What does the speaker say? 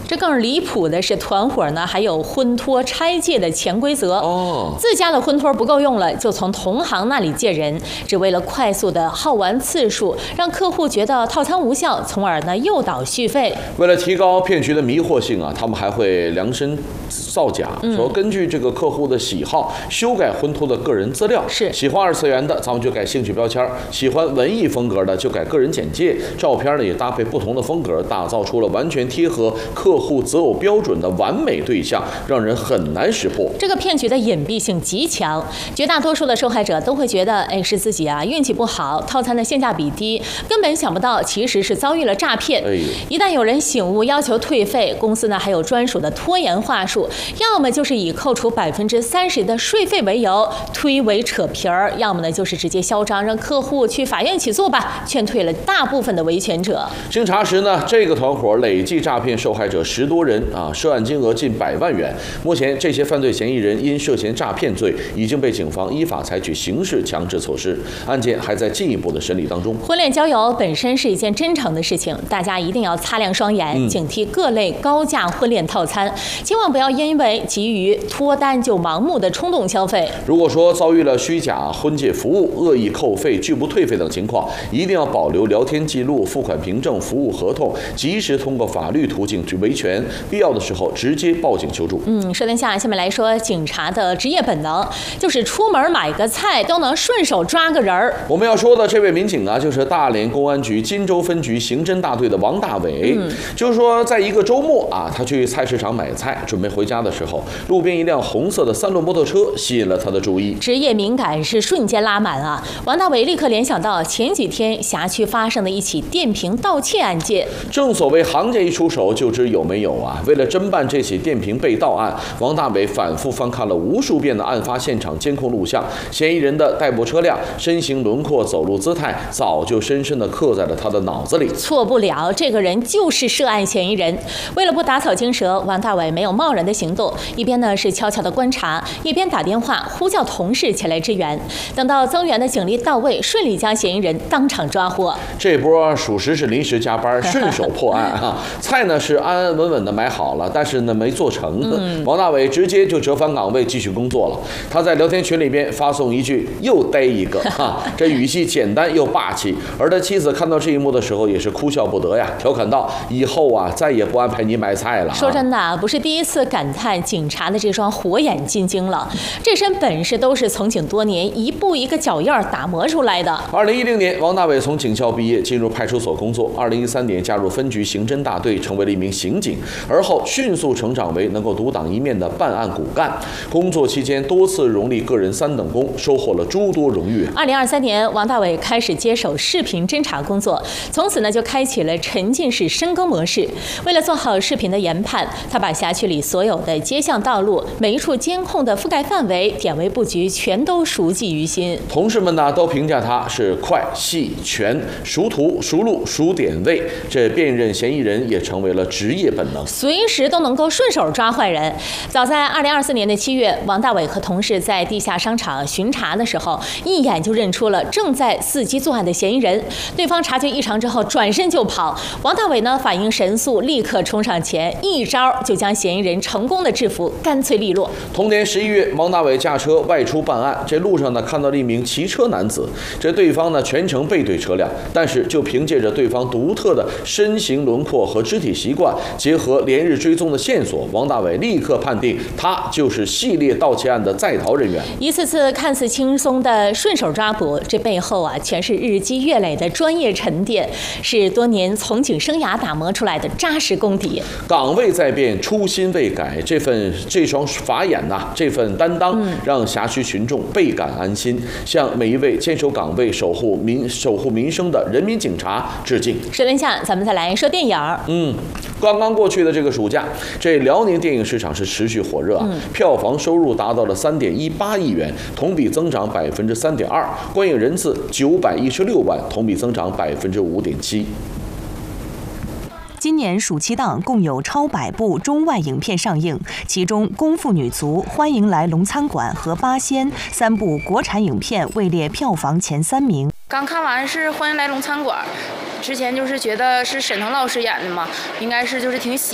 这更离谱的是，团伙呢还有婚托拆借的潜规则。自家的婚托不够用了，就从同行那里借人，只为了快速的耗完次数，让客户觉得套餐无效，从而呢诱导续费。 为了提高骗局的迷惑性啊，他们还会量身造假，说根据这个客户的喜好修改婚托的个人资料。 是喜欢二次元的，咱们就改兴趣标签；喜欢文艺风格的，就改个人简介。照片呢也搭配不同的风格，打造出了完全贴合客户择偶标准的完美对象，让人很难识破。 这个骗局的隐蔽性极强，绝大多数的受害者都会觉得，是自己啊运气不好，套餐的性价比低，根本想不到其实是遭遇了诈骗。一旦有人醒悟要求退费，公司呢还有专属的拖延话术，要么就是以扣除30%的税费为由推诿扯皮儿，要么呢就是直接嚣张让客户去法院起诉吧，劝退了大部分的维权者。 经查实呢，这个团伙累计诈骗受害者10多人啊，涉案金额近100万元。目前这些犯罪嫌疑人因涉嫌诈骗罪，已经被警方依法采取刑事强制措施，案件还在进一步的审理当中。 婚恋交友本身是一件真诚的事情，大家一定要擦亮双眼，警惕各类高价婚恋套餐，千万不要因为急于脱单就盲目的冲动消费。 如果说遭遇了虚假婚介服务、恶意扣费、拒不退费等情况，一定要保留聊天记录、付款凭证、服务合同，及时通过法律途径去维权，必要的时候直接报警求助。 说天下，下面来说警察的职业本能，就是出门买个菜都能顺手抓个人儿。 我们要说的这位民警啊，就是大连公安局金州分局刑侦大队的王大伟。就是说，在一个周末啊，他去菜市场买菜，准备回家的时候，路边一辆红色的3轮摩托车吸引了他的注意。 职业敏感是瞬间拉满啊！王大伟立刻联想到前几天辖区发生的一起电瓶盗窃案件。 正所谓行家一出手就知有没有啊！为了侦办这起电瓶被盗案，王大伟反复翻看了无数遍的案发现场监控录像，嫌疑人的代步车辆、身形轮廓、走路姿态，早就深深地刻在了他的脑子里。 错不了，这个人就是涉案嫌疑人。为了不打草惊蛇，王大伟没有贸然的行动，一边呢是悄悄的观察，一边打电话呼叫同事前来支援。等到增援的警力到位，顺利将嫌疑人当场抓获。 这波属实是临时加班，顺手破案啊！菜呢是安安稳稳的买好了，但是呢没做成。王大伟直接就折返岗位继续工作了。他在聊天群里边发送一句“又逮一个”这语气简单又霸气。而他妻子看到这一幕的时候也是哭笑不得呀，调侃道：“以后啊再也不安排你买菜了。” 说真的，不是第一次感叹警察的这双火眼金睛了，这身本事都是从警多年一步一个脚印打磨出来的。 2010年，王大伟从警校毕业，进入派出所工作。2013年加入分局刑侦大队，成为了一名刑警，而后迅速成长为能够独当一面的办案骨干。工作期间多次荣立个人3等功，收获了诸多荣誉。 2023年，王大伟开始接手视频侦查工作，从此呢就开启了沉浸式深耕模式。为了做好视频的研判，他把辖区里所有的街巷道路、每一处监控的覆盖范围、点位布局全都熟记于心。 同事们呢都评价他是快、细、全，熟图、熟路、熟点位，这辨认嫌疑人也成为了职业本能， 随时都能够顺手抓坏人。早在2024年的7月，王大伟和同事在地下商场巡查的时候，一眼就认出了正在伺机作案的嫌疑人。对方察觉异常之后转身就跑，王大伟呢反应神速，立刻冲上前，一招就将嫌疑人成功的制服，干脆利落。 同年11月，王大伟驾车外出办案，这路上呢看到了一名骑车男子，这对方呢全程背对车辆，但是就凭借着对方独特的身形轮廓和肢体习惯，结合连日追踪的线索，王大伟立刻判定他就是系列盗窃案的在逃人员。 一次次看似轻松的顺手抓捕，这背后啊全是日积月累的专业沉淀，是多年从警生涯打磨出来的扎实功底。 岗位在变，初心未改，这双法眼呐，这份担当，让辖区群众倍感安心，向每一位坚守岗位、守护民生的人民警察致敬。 说天下，咱们再来说电影。 刚刚过去的这个暑假，这辽宁电影市场是持续火热啊，票房收入达到了3.18亿元，同比增长3.2%，观影人次916万，同比增长5.7%。 今年暑期档共有超100部中外影片上映，其中《功夫女足》、《欢迎来龙餐馆》和《八仙》3部国产影片位列票房前3名。 刚看完是《欢迎来龙餐馆》，之前就是觉得是沈腾老师演的嘛，应该是就是挺喜